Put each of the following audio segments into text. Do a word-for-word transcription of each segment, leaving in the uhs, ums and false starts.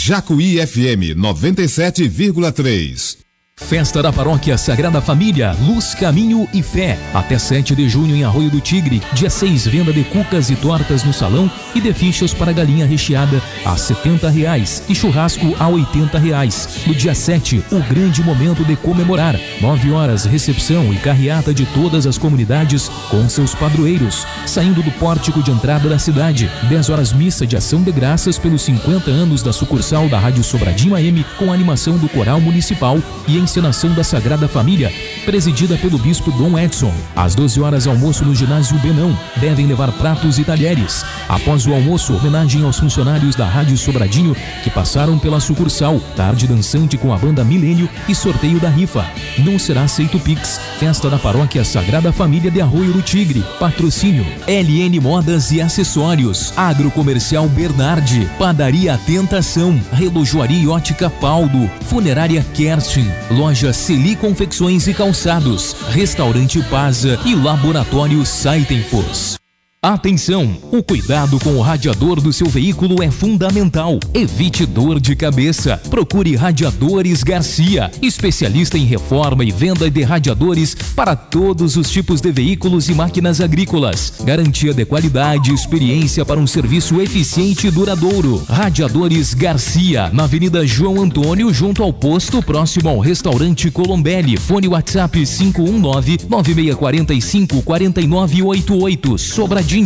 Jacuí F M noventa e sete vírgula três. Festa da Paróquia Sagrada Família, Luz, Caminho e Fé. Até sete de junho em Arroio do Tigre. Dia seis, venda de cucas e tortas no salão e de fichas para galinha recheada a setenta reais e churrasco a oitenta reais. No dia sete, o grande momento de comemorar. nove horas, recepção e carreata de todas as comunidades com seus padroeiros, saindo do pórtico de entrada da cidade. dez horas, missa de ação de graças pelos cinquenta anos da sucursal da Rádio Sobradinho A M, com a animação do Coral Municipal e encenação da Sagrada Família, presidida pelo Bispo Dom Edson. Às doze horas, almoço no ginásio Benão. Devem levar pratos e talheres. Após o almoço, homenagem aos funcionários da Rádio Sobradinho que passaram pela sucursal. Tarde dançante com a banda Milênio e sorteio da rifa. Não será aceito Pix. Festa da Paróquia Sagrada Família de Arroio do Tigre. Patrocínio L N Modas e Acessórios, Agrocomercial Bernardi, Padaria Tentação, Relojoaria e Ótica Paldo, Funerária Kerstin, Loja Celi Confecções e Calçados, Restaurante Paza e Laboratório Saitenfos. Atenção! O cuidado com o radiador do seu veículo é fundamental. Evite dor de cabeça. Procure Radiadores Garcia, especialista em reforma e venda de radiadores para todos os tipos de veículos e máquinas agrícolas. Garantia de qualidade e experiência para um serviço eficiente e duradouro. Radiadores Garcia, na Avenida João Antônio, junto ao posto, próximo ao restaurante Colombelli. Fone WhatsApp cinco um nove, nove seis quatro cinco, quatro nove oito oito. Sobradinho.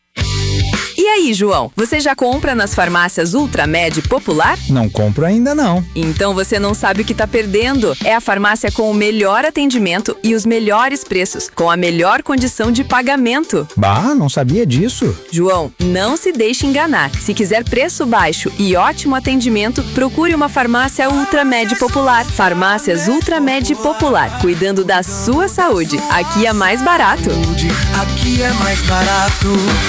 E aí, João, você já compra nas farmácias Ultramed Popular? Não compro ainda não. Então você não sabe o que tá perdendo. É a farmácia com o melhor atendimento e os melhores preços, com a melhor condição de pagamento. Bah, não sabia disso. João, não se deixe enganar. Se quiser preço baixo e ótimo atendimento, procure uma farmácia Ultramed Popular. Farmácias Ultramed Popular, cuidando da sua saúde. Aqui é mais barato. Aqui é mais barato.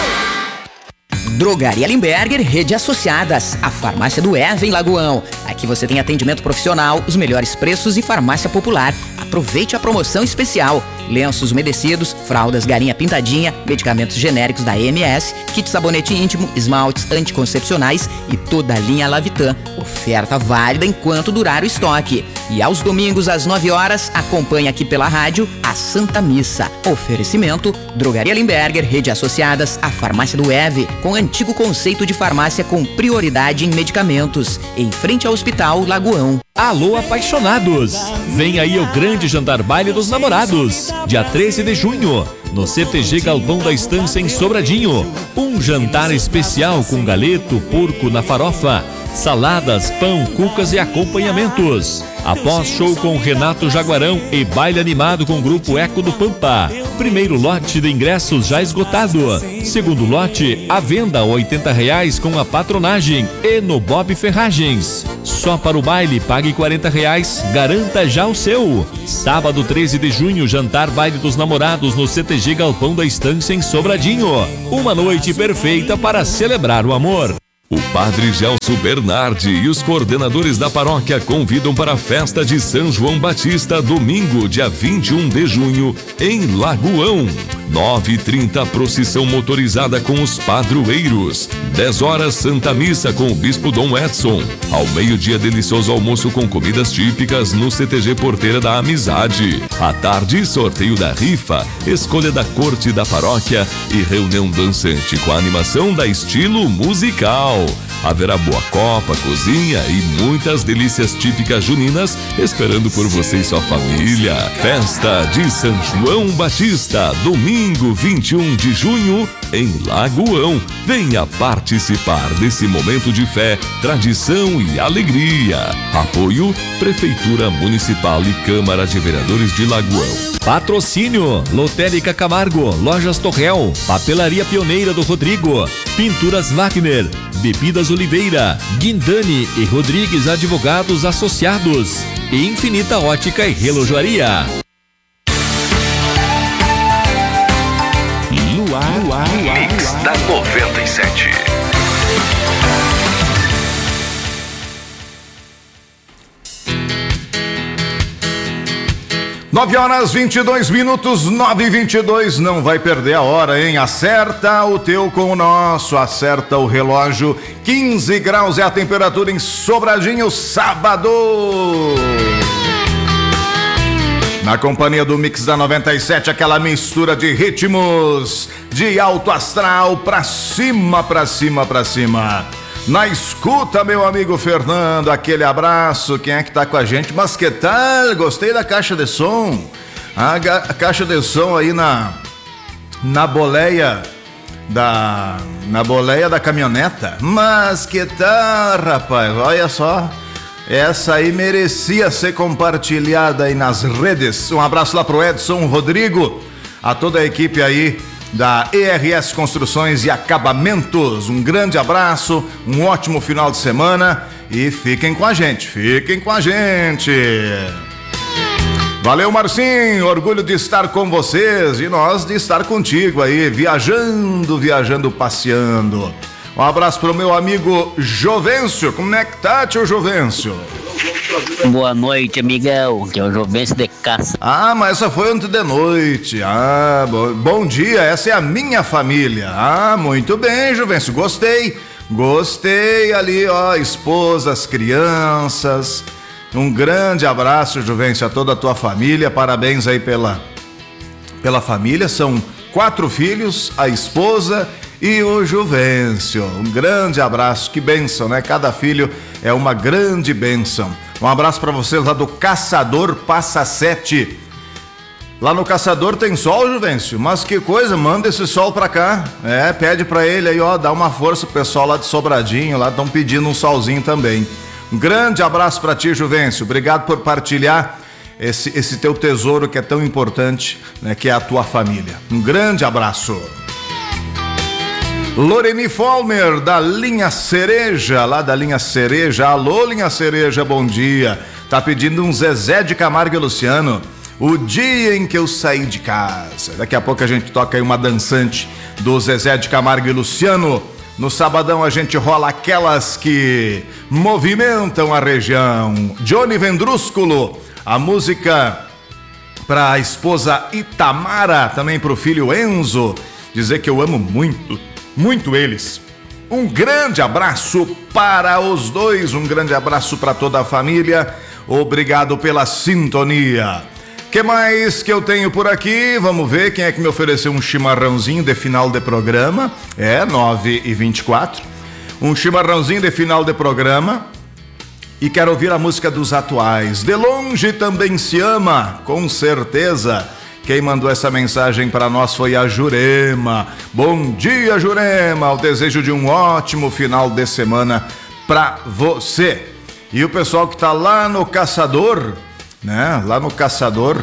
Drogaria Limberger, Rede Associadas, a farmácia do Eva em Lagoão. Aqui você tem atendimento profissional, os melhores preços e farmácia popular. Aproveite a promoção especial. Lenços umedecidos, fraldas Galinha Pintadinha, medicamentos genéricos da E M S, kit sabonete íntimo, esmaltes anticoncepcionais e toda a linha Lavitan. Oferta válida enquanto durar o estoque. E aos domingos às nove horas, acompanhe aqui pela rádio a Santa Missa. Oferecimento: Drogaria Limberger, Rede Associadas, a farmácia do Eve, com antigo conceito de farmácia com prioridade em medicamentos, em frente ao Hospital Lagoão. Alô, apaixonados! Vem aí o grande jantar baile dos namorados, dia treze de junho, no C T G Galpão da Estância em Sobradinho. Um jantar especial com galeto, porco na farofa, saladas, pão, cucas e acompanhamentos. Após show com Renato Jaguarão e baile animado com o grupo Eco do Pampa. Primeiro lote de ingressos já esgotado. Segundo lote, à venda a oitenta reais com a patronagem e no Bob Ferragens. Só para o baile, pague quarenta reais, garanta já o seu. Sábado treze de junho, jantar baile dos namorados no C T G Galpão da Estância em Sobradinho. Uma noite perfeita para celebrar o amor. O Padre Gelson Bernardi e os coordenadores da paróquia convidam para a festa de São João Batista, domingo, dia vinte e um de junho, em Lagoão. nove e trinta, procissão motorizada com os padroeiros. dez horas, Santa Missa com o Bispo Dom Edson. Ao meio-dia, delicioso almoço com comidas típicas no C T G Porteira da Amizade. À tarde, sorteio da rifa, escolha da corte da paróquia e reunião dançante com a animação da Estilo Musical. Haverá boa copa, cozinha e muitas delícias típicas juninas esperando por você e sua família. Festa de São João Batista, domingo vinte e um de junho, em Lagoão. Venha participar desse momento de fé, tradição e alegria. Apoio Prefeitura Municipal e Câmara de Vereadores de Lagoão. Patrocínio Lotérica Camargo, Lojas Torrel, Papelaria Pioneira do Rodrigo, Pinturas Wagner, Bebidas Oliveira, Guindani e Rodrigues Advogados Associados, e Infinita Ótica e Relojoaria. No ar, no ar, no ar, Mix da noventa e sete. nove horas vinte e dois minutos, nove e vinte e dois, não vai perder a hora, hein? Acerta o teu com o nosso, acerta o relógio. quinze graus é a temperatura em Sobradinho, sábado. Na companhia do Mix da noventa e sete, aquela mistura de ritmos, de alto astral, pra cima, pra cima, pra cima. Na escuta, meu amigo Fernando, aquele abraço. Quem é que tá com a gente? Mas que tal? Gostei da caixa de som. A, a caixa de som aí na na boleia da na boleia da caminhoneta. Mas que tal, rapaz? Olha só. Essa aí merecia ser compartilhada aí nas redes. Um abraço lá pro Edson Rodrigo, a toda a equipe aí da E R S Construções e Acabamentos. Um grande abraço, um ótimo final de semana e fiquem com a gente, fiquem com a gente. Valeu, Marcinho, orgulho de estar com vocês e nós de estar contigo aí, viajando, viajando, passeando. Um abraço pro meu amigo Jovencio. Como é que tá, tio Jovencio? Boa noite, amigão, que é o Jovencio de Caça. Ah, mas essa foi ontem de noite. Ah, bom, bom dia, essa é a minha família. Ah, muito bem, Jovencio, gostei. Gostei ali, ó, esposas, crianças. Um grande abraço, Jovencio, a toda a tua família. Parabéns aí pela, pela família. São quatro filhos, a esposa e o Juvencio. Um grande abraço, que bênção, né? Cada filho é uma grande bênção. Um abraço para vocês lá do Caçador Passa Sete. Lá no Caçador tem sol, Juvencio? Mas que coisa, manda esse sol pra cá. É, pede pra ele aí, ó, dá uma força pro pessoal lá de Sobradinho, lá estão pedindo um solzinho também. Um grande abraço pra ti, Juvencio. Obrigado por partilhar esse, esse teu tesouro que é tão importante, né? Que é a tua família. Um grande abraço. Loreni Folmer, da Linha Cereja, lá da Linha Cereja. Alô, Linha Cereja, bom dia. Tá pedindo um Zezé de Camargo e Luciano, o dia em que eu saí de casa. Daqui a pouco a gente toca aí uma dançante do Zezé de Camargo e Luciano. No sabadão a gente rola aquelas que movimentam a região. Johnny Vendrúsculo, a música pra esposa Itamara, também pro filho Enzo. Dizer que eu amo muito Muito eles. Um grande abraço para os dois, um grande abraço para toda a família. Obrigado pela sintonia. Que mais que eu tenho por aqui? Vamos ver quem é que me ofereceu um chimarrãozinho de final de programa. É, nove e vinte e quatro. Um chimarrãozinho de final de programa. E quero ouvir a música dos atuais. De longe também se ama, com certeza. Quem mandou essa mensagem para nós foi a Jurema. Bom dia, Jurema. O desejo de um ótimo final de semana para você. E o pessoal que tá lá no Caçador, né? Lá no Caçador,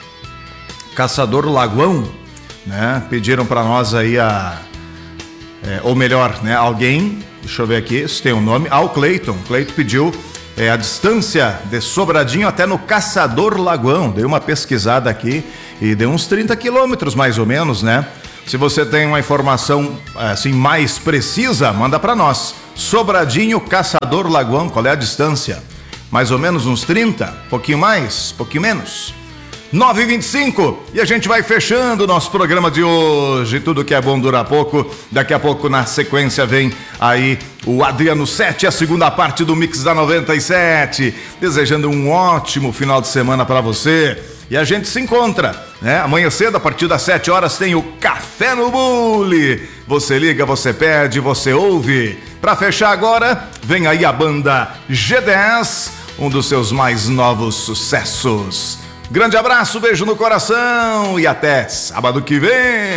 Caçador Lagoão, né? Pediram para nós aí a, é, ou melhor, né? Alguém, deixa eu ver aqui, se tem um nome. Ah, o Cleiton. Cleiton pediu é, a distância de Sobradinho até no Caçador Lagoão. Dei uma pesquisada aqui e deu uns trinta quilômetros mais ou menos, né? Se você tem uma informação assim mais precisa, manda para nós. Sobradinho, Caçador Lagoão, qual é a distância? Mais ou menos uns trinta? Pouquinho mais? Pouquinho menos? nove e vinte e cinco, e a gente vai fechando o nosso programa de hoje. Tudo que é bom dura pouco. Daqui a pouco, na sequência, vem aí o Adriano sete, a segunda parte do Mix da noventa e sete. Desejando um ótimo final de semana para você. E a gente se encontra, né? Amanhã cedo, a partir das sete horas, tem o Café no Bule. Você liga, você pede, você ouve. Para fechar agora, vem aí a banda G dez, um dos seus mais novos sucessos. Grande abraço, beijo no coração e até sábado que vem.